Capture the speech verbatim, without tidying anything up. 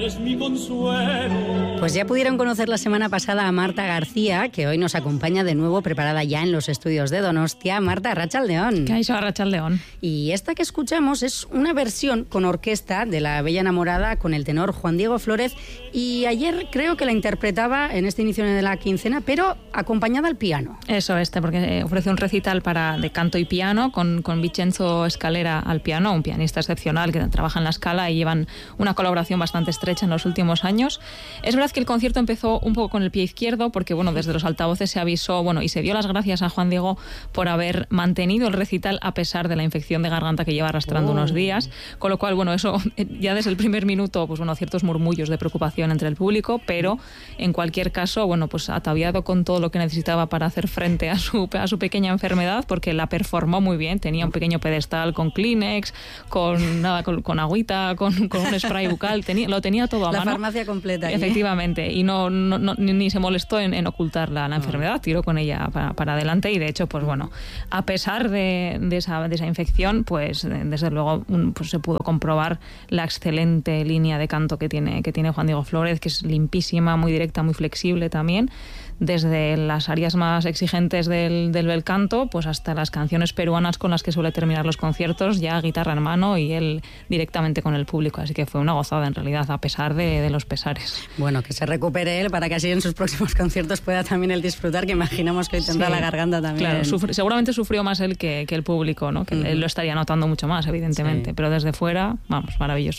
Es mi consuelo. Pues ya pudieron conocer la semana pasada a Marta García, que hoy nos acompaña de nuevo, preparada ya en los estudios de Donostia. Marta, arratsaldeon. ¿Qué ha hecho arratsaldeon? Y esta que escuchamos es una versión con orquesta de La Bella Enamorada con el tenor Juan Diego Flórez, y ayer creo que la interpretaba en este inicio de la quincena, pero acompañada al piano. Eso, este, porque ofrece un recital para de canto y piano con, con Vincenzo Scalera al piano, un pianista excepcional que trabaja en la Scala y llevan una colaboración bastante estrecha en los últimos años. Es verdad que el concierto empezó un poco con el pie izquierdo porque, bueno, desde los altavoces se avisó, bueno, y se dio las gracias a Juan Diego por haber mantenido el recital a pesar de la infección de garganta que lleva arrastrando oh. unos días, con lo cual, bueno, eso ya desde el primer minuto, pues bueno, ciertos murmullos de preocupación entre el público, pero en cualquier caso, bueno, pues ataviado con todo lo que necesitaba para hacer frente a su, a su pequeña enfermedad, porque la performó muy bien, tenía un pequeño pedestal con Kleenex, con nada, con, con agüita, con, con un spray bucal, tenía, lo tenía todo a la mano. La farmacia completa. ¿eh? Efectivamente, y no, no, no ni, ni se molestó en, en ocultar la, la enfermedad, tiró con ella para, para adelante, y de hecho, pues bueno, a pesar de, de, esa, de esa infección, pues desde luego pues se pudo comprobar la excelente línea de canto que tiene, que tiene Juan Diego Flórez, que es limpísima, muy directa, muy flexible también, desde las áreas más exigentes del, del bel canto, pues hasta las canciones peruanas con las que suele terminar los conciertos, ya guitarra en mano y él directamente con el público, así que fue una gozada en realidad, a pesar de, de los pesares. Bueno, que se recupere él para que así en sus próximos conciertos pueda también él disfrutar, que imaginamos que hoy tendrá sí, la garganta también. Claro, sufre, seguramente sufrió más él que, que el público, ¿no? Que mm. él lo estaría notando mucho más, evidentemente, sí. pero desde fuera, vamos, maravilloso.